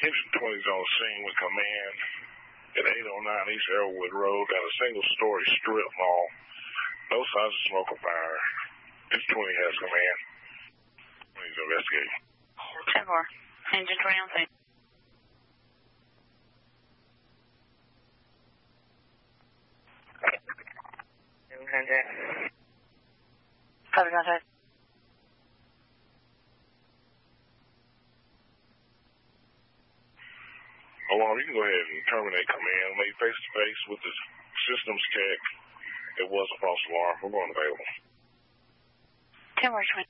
Engine 20 is on the scene with command at 809 East Arrowwood Road at a single-story strip mall. No signs of smoke or fire. Engine 20 has command. Please investigate. 10-4. Engine 20 on scene. Copy contact. Alarm, you can go ahead and terminate command. Made face-to-face with the systems tech. It was a false alarm. We're going available. 10-4.